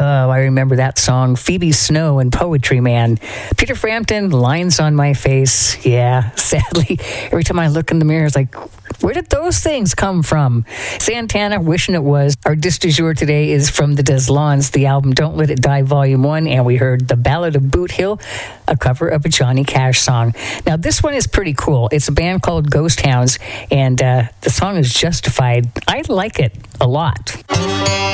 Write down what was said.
Oh, I remember that song, Phoebe Snow and Poetry Man. Peter Frampton, Lines on My Face. Yeah, sadly, every time I look in the mirror, it's like, where did those things come from? Santana, Wishing It Was. Our disc du jour today is from the Des Lawns, the album Don't Let It Die Volume 1, and we heard The Ballad of Boot Hill, a cover of a Johnny Cash song. Now, this one is pretty cool. It's a band called Ghost Hounds, and the song is Justified. I like it a lot.